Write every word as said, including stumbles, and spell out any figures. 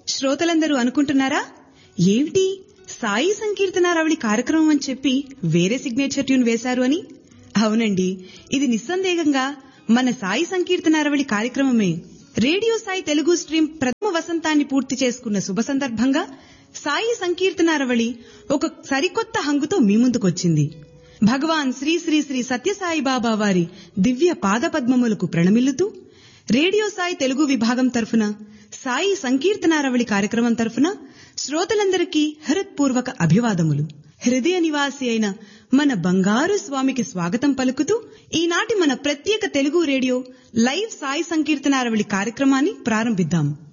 శ్రోతలందరూ అనుకుంటున్నారా, ఏమిటి సాయి సంకీర్తనారావళి కార్యక్రమం అని చెప్పి వేరే సిగ్నేచర్ ట్యూన్ వేశారు అని? అవునండి, ఇది నిస్సందేహంగా మన సాయి సంకీర్తనారావళి కార్యక్రమమే. రేడియో సాయి తెలుగు స్ట్రీమ్ ప్రథమ వసంతాన్ని పూర్తి చేసుకున్న శుభ సందర్భంగా సాయి సంకీర్తనారావళి ఒక సరికొత్త హంగుతో మీ ముందుకొచ్చింది. భగవాన్ శ్రీ శ్రీ శ్రీ సత్యసాయి బాబా వారి దివ్య పాదపద్మములకు ప్రణమిల్లుతూ రేడియో సాయి తెలుగు విభాగం తరఫున సాయి సంకీర్తనారావళి కార్యక్రమం తరఫున శ్రోతలందరికీ హృత్పూర్వక అభివాదములు. హృదయ నివాసి అయిన మన బంగారు స్వామికి స్వాగతం పలుకుతూ ఈనాటి మన ప్రత్యేక తెలుగు రేడియో లైవ్ సాయి సంకీర్తనారావళి కార్యక్రమాన్ని ప్రారంభిద్దాం.